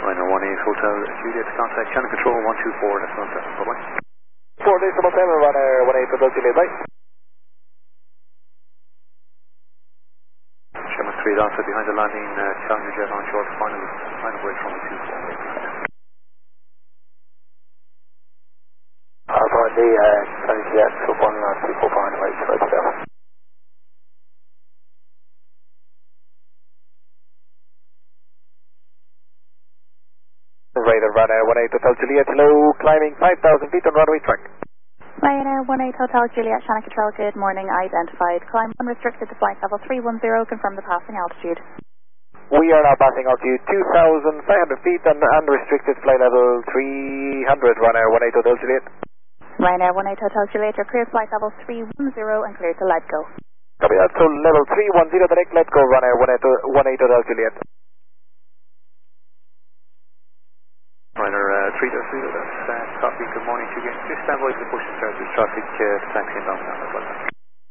Ryanair 18 Hotel Juliet, contact channel control 124, that's not that. Bye-bye. 4 days, 7, Ryanair 18 Hotel Juliet, bye. Sherman 3 Delta behind the landing, Challenger jet on short, final weight from 24. Alpha D, Challenger jet, 2.24 final weight, right there. Ryanair 18 Hotel Juliet, hello, climbing 5,000 feet on runway track. Ryanair 18 Hotel Juliet, channel control, good morning, identified. Climb unrestricted to flight level 310, confirm the passing altitude. We are now passing altitude 2,500 feet and unrestricted flight level 300, Ryanair 18 Hotel Juliet. Ryanair 18 Hotel Juliet, you're cleared flight level 310 and cleared to let go. Copy that, so level 310, direct let go, Ryanair 18 Hotel Juliet. Ryanair 3 Delta, that's copy, good morning to you again. Just stand by for the push and start the traffic taxi inbound now.